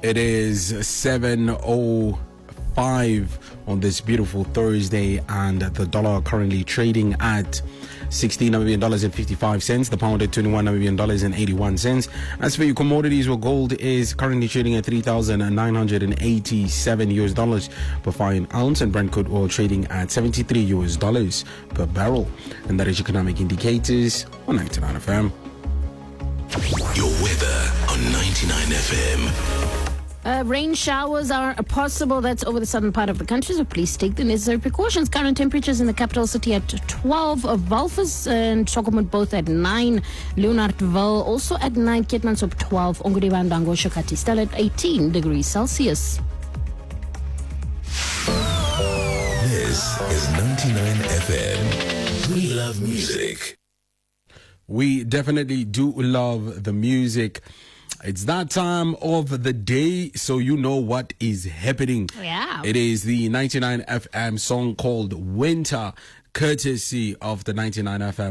It is 7:05 on this beautiful Thursday, and the dollar currently trading at $16 Namibian dollars and 55 cents. The pound at $21 Namibian dollars and 81 cents. As for your commodities, well, gold is currently trading at $3,987 per fine ounce, and Brent crude oil trading at $73 per barrel. And that is economic indicators on 99 FM. Your weather on 99 FM. Rain showers are possible. That's over the southern part of the country, so please take the necessary precautions. Current temperatures in the capital city at 12, Valfus and Sokomot both at 9, Leonardville also at 9, Keetmansop 12, Ongodibandango Shakati still at 18 degrees Celsius. This is 99 FM. We love music. We definitely do love the music. It's that time of the day, so you know what is happening. Yeah. It is the 99 FM song called Winter, courtesy of the 99 FM.